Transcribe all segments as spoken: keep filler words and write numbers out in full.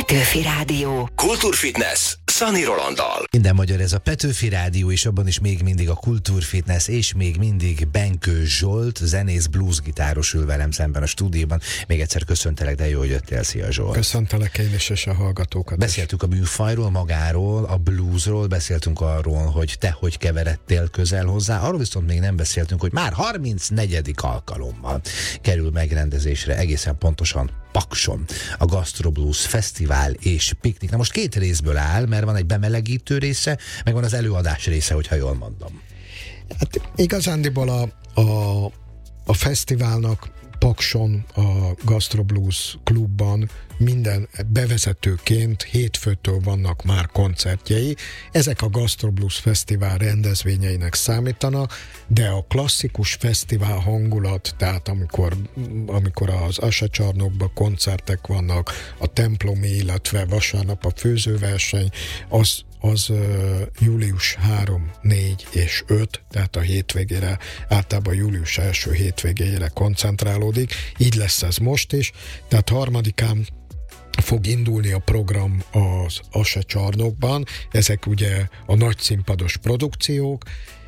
Petőfi Rádió. Kultúrfitness Szani Rolanddal. Minden magyar, ez a Petőfi Rádió, és abban is még mindig a Kultúrfitness, és még mindig Benkő Zsolt, zenész, bluesgitáros ül velem szemben a stúdióban. Még egyszer köszöntelek, de jó, hogy jöttél. Szia, Zsolt. Köszöntelek én is, és a hallgatókat. Beszéltünk a műfajról, magáról, a bluesról, beszéltünk arról, hogy te hogy keveredtél közel hozzá. Arról viszont még nem beszéltünk, hogy már harmincnegyedik alkalommal kerül megrendezésre, egészen pontosan Pakson a Gastro Blues Fesztivál és piknik. Na most két részből áll, mert van egy bemelegítő része, meg van az előadás része, hogyha jól mondom. Hát igazándiból a, a, a fesztiválnak Pakson, a Gastro Blues klubban minden bevezetőként hétfőtől vannak már koncertjei. Ezek a Gastro Blues Fesztivál rendezvényeinek számítanak, de a klasszikus fesztivál hangulat, tehát amikor, amikor az Asacsarnokban koncertek vannak, a templomi, illetve vasárnap a főzőverseny, az az uh, július harmadika, négyedike és ötödike, tehát a hétvégére, általában július első hétvégére koncentrálódik. Így lesz ez most is. Tehát harmadikán fog indulni a program az Asacsarnokban. Ezek ugye a nagy színpados produkciók,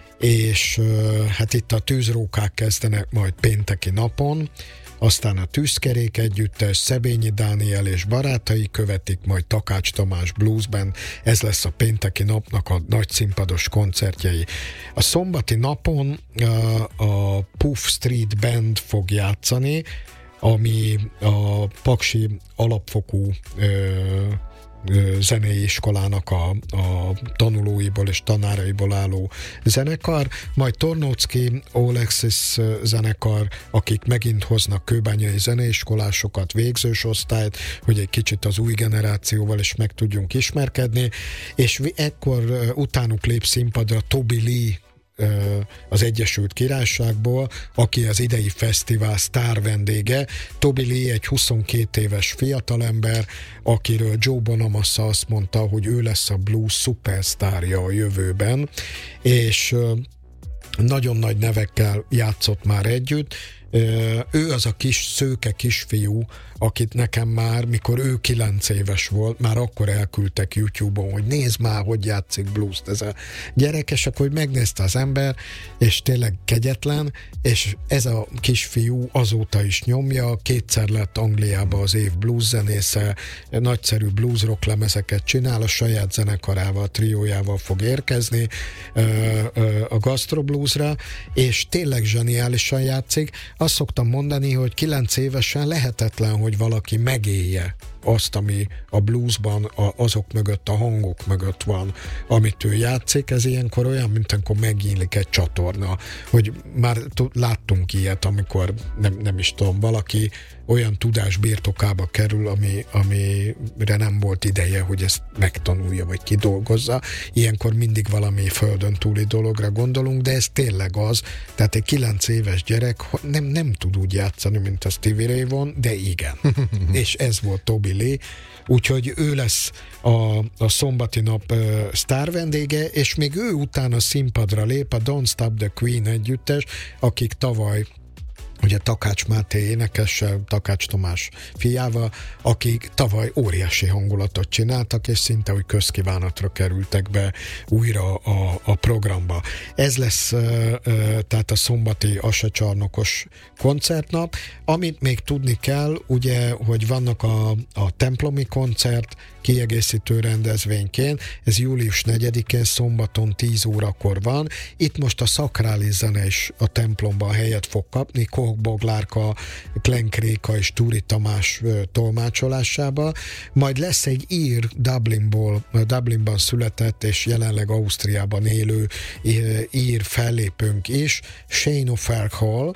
és uh, hát itt a tűzrókák kezdenek majd pénteki napon, aztán a Tűzkerék együttes, Szebényi Dániel és barátai követik, majd Takács Tamás Bluesband, ez lesz a pénteki napnak a nagy színpados koncertjei. A szombati napon a, a Puff Street Band fog játszani, ami a paksi alapfokú ö, zenei iskolának a, a tanulóiból és tanáraiból álló zenekar, majd Tornóczky Alexis zenekar, akik megint hoznak kőbányai zeneiskolásokat, végzős osztályt, hogy egy kicsit az új generációval is meg tudjunk ismerkedni, és ekkor utánuk lép színpadra Toby Lee az Egyesült Királyságból, aki az idei fesztivál sztár vendége. Toby Lee egy huszonkét éves fiatalember, akiről Joe Bonamassa azt mondta, hogy ő lesz a blues szupersztárja a jövőben, és nagyon nagy nevekkel játszott már együtt. Ő az a kis szőke kisfiú, akit nekem már, mikor ő kilenc éves volt, már akkor elküldtek YouTube-on, hogy nézd már, hogy játszik blues-t ez a gyerek, és akkor megnézte az ember, és tényleg kegyetlen, és ez a kisfiú azóta is nyomja, kétszer lett Angliába az év blues zenésze, nagyszerű blues rock lemezeket csinál, a saját zenekarával, triójával fog érkezni a Gastro Bluesra, és tényleg zseniálisan játszik. Azt szoktam mondani, hogy kilenc évesen lehetetlen, hogy valaki megélje azt, ami a bluesban a, azok mögött, a hangok mögött van, amit ő játszik. Ez ilyenkor olyan, mint amikor megnyílik egy csatorna, hogy már t- láttunk ilyet, amikor nem, nem is tudom, valaki olyan tudás birtokába kerül, ami, amire nem volt ideje, hogy ezt megtanulja, vagy kidolgozza. Ilyenkor mindig valami földön túli dologra gondolunk, de ez tényleg az. Tehát egy kilenc éves gyerek nem, nem tud úgy játszani, mint a Stevie Ray Vaughan, de igen. És ez volt Toby Lee. Úgyhogy ő lesz a, a szombati nap uh, sztár vendége, és még ő utána színpadra lép a Don't Stop the Queen együttes, akik tavaly ugye Takács Máté énekessel, Takács Tamás fiával, akik tavaly óriási hangulatot csináltak, és szinte úgy közkívánatra kerültek be újra a, a programba. Ez lesz uh, uh, tehát a szombati Asacsarnokos koncertnap. Amit még tudni kell, ugye, hogy vannak a, a templomi koncert, kiegészítő rendezvényként, ez július negyedikén szombaton tíz órakor van. Itt most a szakrális zene is a templomban helyet fog kapni, Koch Boglárka, Klenk Réka és Túri Tamás tolmácsolásába. Majd lesz egy ír Dublinból, Dublinban született és jelenleg Ausztriában élő ír fellépőnk is, Shane O'Farrell,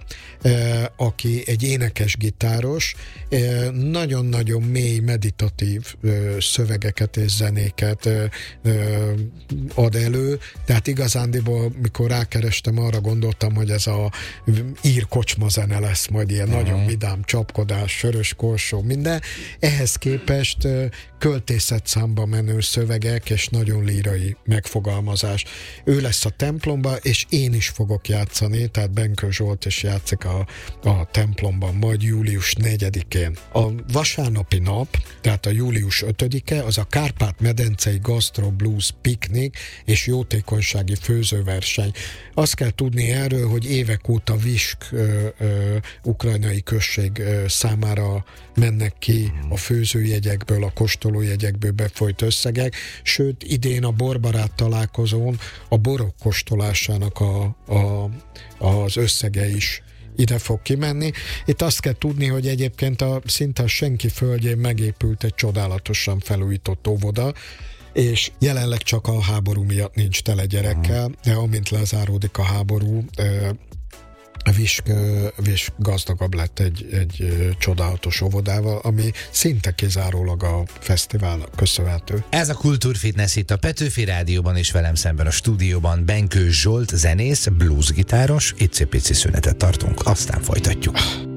aki egy énekes gitáros, nagyon-nagyon mély, meditatív szöveg szövegeket és zenéket ö, ö, ad elő, tehát igazándiból, mikor rákerestem, arra gondoltam, hogy ez a ír kocsma zene lesz, majd ilyen uh-huh. nagyon vidám csapkodás, sörös korsó, minden. Ehhez képest ö, költészetszámba menő szövegek és nagyon lírai megfogalmazás. Ő lesz a templomba, és én is fogok játszani, tehát Benkő Zsolt is játszik a, a templomban, majd július negyedikén. A vasárnapi nap, tehát a július ötödike, az a Kárpát-medencei Gastro Blues piknik és jótékonysági főzőverseny. Azt kell tudni erről, hogy évek óta Visk ö, ö, ukrajnai község ö, számára mennek ki a főzőjegyekből, a kóstolójegyekből befolyt összegek, sőt idén a borbarát találkozón a borok kóstolásának a, a, az összege is ide fog kimenni. Itt azt kell tudni, hogy egyébként a szinte a senki földjén megépült egy csodálatosan felújított óvoda, és jelenleg csak a háború miatt nincs tele gyerekkel, de amint lezáródik a háború, Visk, Visk gazdagabb lett egy, egy csodálatos óvodával, ami szinte kizárólag a fesztiválnak köszönhető. Ez a Kultúrfitness itt a Petőfi Rádióban, és velem szemben a stúdióban Benkő Zsolt, zenész, bluesgitáros. Icipici szünetet tartunk, aztán folytatjuk.